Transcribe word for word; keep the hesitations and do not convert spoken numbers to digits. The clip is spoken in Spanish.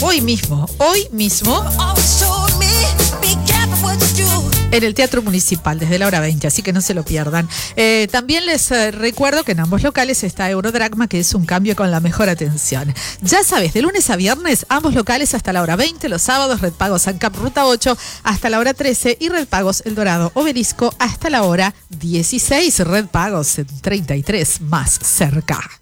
hoy mismo, hoy mismo, en el Teatro Municipal, desde la hora veinte, así que no se lo pierdan. Eh, también les eh, recuerdo que en ambos locales está Eurodragma, que es un cambio con la mejor atención. Ya sabes, de lunes a viernes, ambos locales hasta la hora veinte, los sábados Red Pagos ANCAP Ruta ocho hasta la hora trece y Red Pagos El Dorado Obelisco hasta la hora dieciséis. Red Pagos en treinta y tres más cerca.